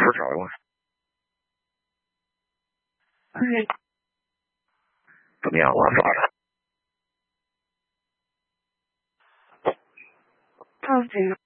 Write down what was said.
时找用。怎么样？我耍的。 报警。